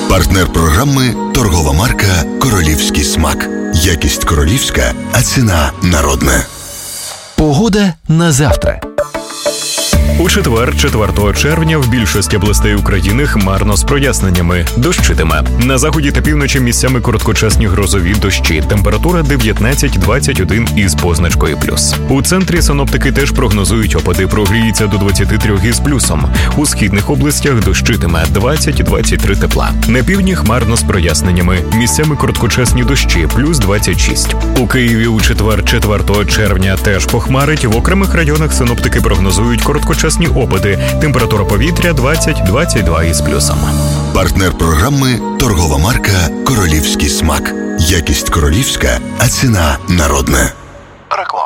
Партнер програми – торгова марка «Королівський смак». Якість королівська, а ціна народна. Погода на завтра. У четвер, 4 червня, в більшості областей України хмарно з проясненнями. Дощитиме. На заході та півночі місцями короткочасні грозові дощі. Температура 19-21 із позначкою плюс. У центрі синоптики теж прогнозують опади. Прогріється до 23 із плюсом. У східних областях дощитиме 20-23 тепла. На півдні хмарно з проясненнями. Місцями короткочасні дощі, плюс 26. У Києві у четвер, 4 червня, теж похмарить. В окремих районах синоптики прогнозують короткочасні опади. Температура повітря 20-22 із плюсом. Партнер програми – торгова марка «Королівський смак». Якість королівська, а ціна народна. Реклама.